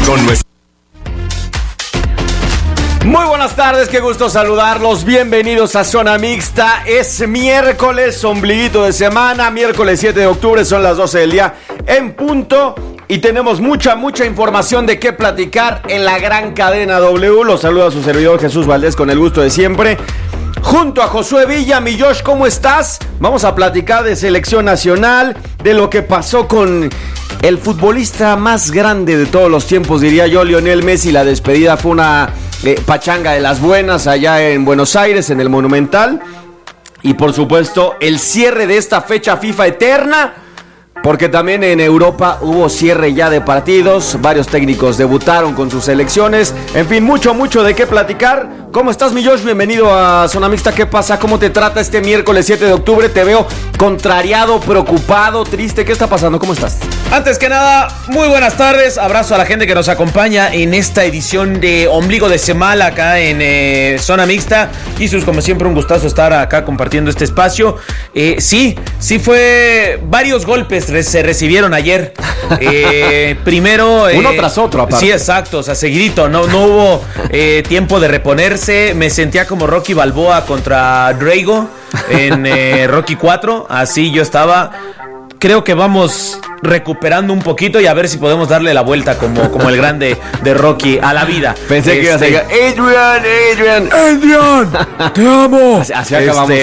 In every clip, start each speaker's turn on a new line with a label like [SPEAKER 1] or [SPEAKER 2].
[SPEAKER 1] con nuestro...
[SPEAKER 2] Muy buenas tardes, qué gusto saludarlos, bienvenidos a Zona Mixta. Es miércoles, ombliguito de semana, miércoles 7 de octubre, son las 12 del día en punto. Y tenemos mucha información de qué platicar en la gran cadena W. Los saluda su servidor Jesús Valdés con el gusto de siempre. Junto a Josué Villa, mi Josh, ¿cómo estás? Vamos a platicar de selección nacional, de lo que pasó con el futbolista más grande de todos los tiempos, diría yo, Lionel Messi. La despedida fue una pachanga de las buenas allá en Buenos Aires, en el Monumental. Y por supuesto, el cierre de esta fecha FIFA eterna, porque también en Europa hubo cierre ya de partidos, varios técnicos debutaron con sus selecciones, en fin, mucho de qué platicar. ¿Cómo estás, mi Josh? Bienvenido a Zona Mixta. ¿Qué pasa? ¿Cómo te trata este miércoles 7 de octubre? Te veo contrariado, preocupado, triste. ¿Qué está pasando? ¿Cómo estás?
[SPEAKER 3] Antes que nada, muy buenas tardes. Abrazo a la gente que nos acompaña en esta edición de Ombligo de Semana acá en Zona Mixta. Jesús, como siempre, un gustazo estar acá compartiendo este espacio. Sí fue varios golpes se recibieron ayer. Primero...
[SPEAKER 2] uno tras otro, aparte.
[SPEAKER 3] Sí, exacto, o sea, seguidito. No hubo tiempo de reponerse. Me sentía como Rocky Balboa contra Drago en Rocky 4. Así yo estaba. Creo que vamos recuperando un poquito y a ver si podemos darle la vuelta como el grande de Rocky a la vida.
[SPEAKER 2] Pensé que ibas a decir Adrian, te amo. Así acabamos.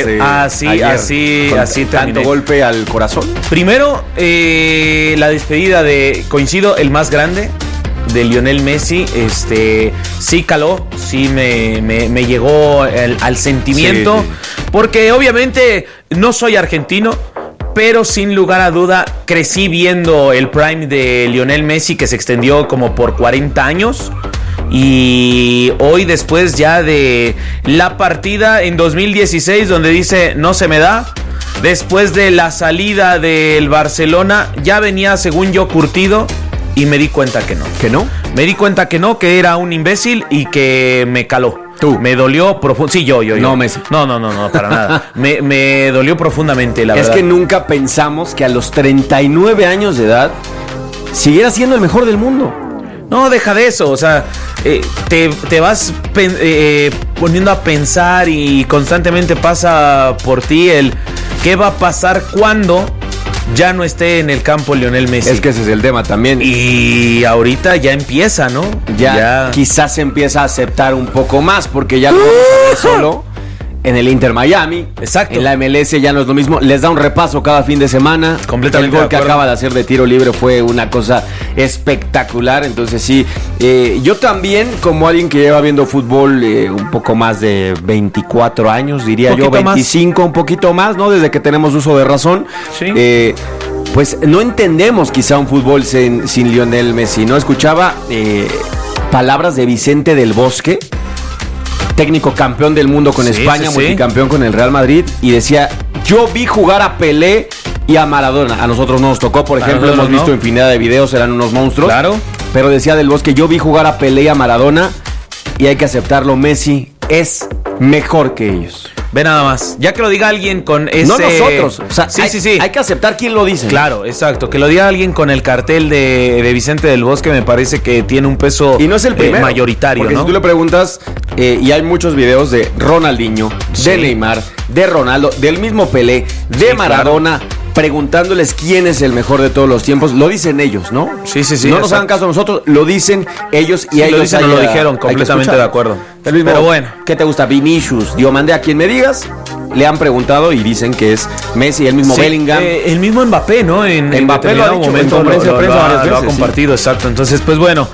[SPEAKER 3] Así terminé.
[SPEAKER 2] Tanto golpe al corazón.
[SPEAKER 3] Primero, la despedida de, coincido, el más grande, de Lionel Messi. Sí caló, sí me llegó al sentimiento, sí. Porque obviamente no soy argentino, pero sin lugar a duda crecí viendo el prime de Lionel Messi, que se extendió como por 40 años. Y hoy, después ya de la partida en 2016, donde dice no se me da, después de la salida del Barcelona, ya venía, según yo, curtido. Y me di cuenta que no.
[SPEAKER 2] ¿Que no?
[SPEAKER 3] Me di cuenta que no, que era un imbécil y que me caló.
[SPEAKER 2] ¿Tú?
[SPEAKER 3] Me dolió profundamente. Sí, yo.
[SPEAKER 2] No, Messi.
[SPEAKER 3] No, para nada. Me dolió profundamente, la verdad.
[SPEAKER 2] Es que nunca pensamos que a los 39 años de edad siguiera siendo el mejor del mundo.
[SPEAKER 3] No, deja de eso, o sea, te vas poniendo a pensar y constantemente pasa por ti el qué va a pasar cuando ya no esté en el campo Lionel Messi.
[SPEAKER 2] Es que ese es el tema también.
[SPEAKER 3] Y ahorita ya empieza, ¿no?
[SPEAKER 2] Ya quizás se empieza a aceptar un poco más, porque ya lo vamos a ver solo en el Inter Miami.
[SPEAKER 3] Exacto.
[SPEAKER 2] En la MLS ya no es lo mismo. Les da un repaso cada fin de semana.
[SPEAKER 3] Completamente.
[SPEAKER 2] El gol que acaba de hacer de tiro libre fue una cosa espectacular. Entonces sí, yo también, como alguien que lleva viendo fútbol un poco más de 24 años, diría yo, 25, más. Un poquito más, ¿no? Desde que tenemos uso de razón.
[SPEAKER 3] Sí.
[SPEAKER 2] Pues no entendemos quizá un fútbol sin Lionel Messi, ¿no? Escuchaba palabras de Vicente del Bosque, técnico campeón del mundo con España, multicampeón con el Real Madrid, y decía, yo vi jugar a Pelé y a Maradona. A nosotros no nos tocó, por ejemplo, hemos visto infinidad de videos, eran unos monstruos.
[SPEAKER 3] Claro.
[SPEAKER 2] Pero decía del Bosque, yo vi jugar a Pelé y a Maradona, y hay que aceptarlo, Messi es mejor que ellos.
[SPEAKER 3] Ve nada más, ya que lo diga alguien con ese...
[SPEAKER 2] No nosotros, o sea,
[SPEAKER 3] sí.
[SPEAKER 2] Hay que aceptar quién lo dice.
[SPEAKER 3] Claro, exacto, que lo diga alguien con el cartel de Vicente del Bosque me parece que tiene un peso
[SPEAKER 2] y no es el primero,
[SPEAKER 3] mayoritario,
[SPEAKER 2] porque
[SPEAKER 3] ¿no?
[SPEAKER 2] Si tú le preguntas, y hay muchos videos de Ronaldinho, de Neymar, de Ronaldo, del mismo Pelé, de Maradona, claro, preguntándoles quién es el mejor de todos los tiempos. Lo dicen ellos, ¿no?
[SPEAKER 3] Sí.
[SPEAKER 2] No nos hagan caso a nosotros, lo dicen ellos y ellos
[SPEAKER 3] lo dicen, lo dijeron, completamente de acuerdo.
[SPEAKER 2] Pero bueno, ¿qué te gusta? Vinicius, Diomandé, a quien me digas, le han preguntado y dicen que es Messi, el mismo Bellingham.
[SPEAKER 3] El mismo Mbappé, ¿no?
[SPEAKER 2] Mbappé lo ha dicho en conferencia de prensa varias veces.
[SPEAKER 3] Lo ha compartido, exacto. Entonces, pues bueno.